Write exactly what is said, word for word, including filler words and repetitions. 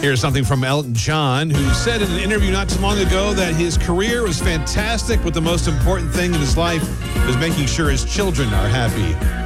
Here's something from Elton John, who said in an interview not too long ago that his career was fantastic, but the most important thing in his life was making sure his children are happy.